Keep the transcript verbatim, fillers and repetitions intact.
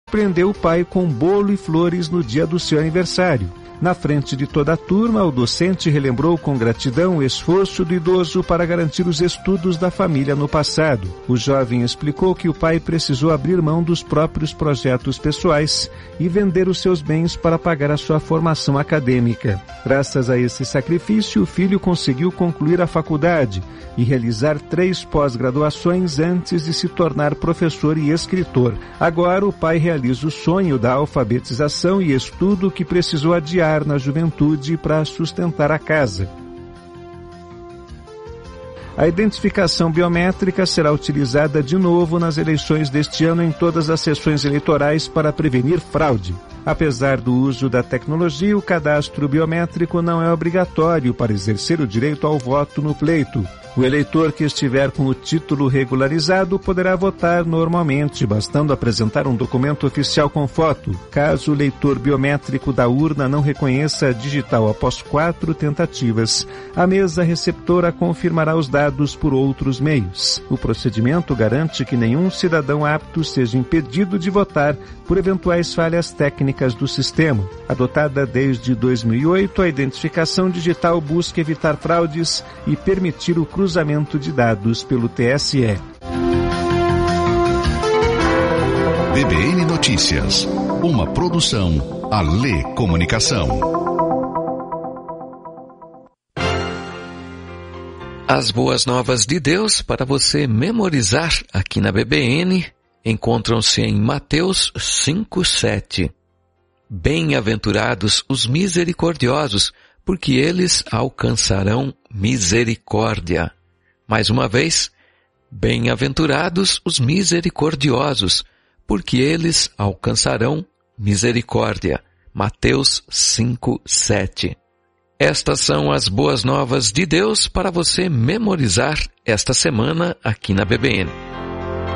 Prendeu o pai com bolo e flores no dia do seu aniversário. Na frente de toda a turma, o docente relembrou com gratidão o esforço do idoso para garantir os estudos da família no passado. O jovem explicou que o pai precisou abrir mão dos próprios projetos pessoais e vender os seus bens para pagar a sua formação acadêmica. Graças a esse sacrifício, o filho conseguiu concluir a faculdade e realizar três pós-graduações antes de se tornar professor e escritor. Agora, o pai realiza o sonho da alfabetização e estudo que precisou adiar na juventude para sustentar a casa. A identificação biométrica será utilizada de novo nas eleições deste ano em todas as sessões eleitorais para prevenir fraude. Apesar do uso da tecnologia, o cadastro biométrico não é obrigatório para exercer o direito ao voto no pleito. O eleitor que estiver com o título regularizado poderá votar normalmente, bastando apresentar um documento oficial com foto. Caso o leitor biométrico da urna não reconheça a digital após quatro tentativas, a mesa receptora confirmará os dados por outros meios. O procedimento garante que nenhum cidadão apto seja impedido de votar por eventuais falhas técnicas do sistema. Adotada desde dois mil e oito, a identificação digital busca evitar fraudes e permitir o cruzamento de dados pelo T S E. B B N Notícias, uma produção Alê Comunicação. As boas novas de Deus para você memorizar aqui na B B N encontram-se em Mateus cinco, sete. Bem-aventurados os misericordiosos, porque eles alcançarão misericórdia. Mais uma vez, bem-aventurados os misericordiosos, porque eles alcançarão misericórdia. Mateus cinco, sete. Estas são as boas novas de Deus para você memorizar esta semana aqui na B B N.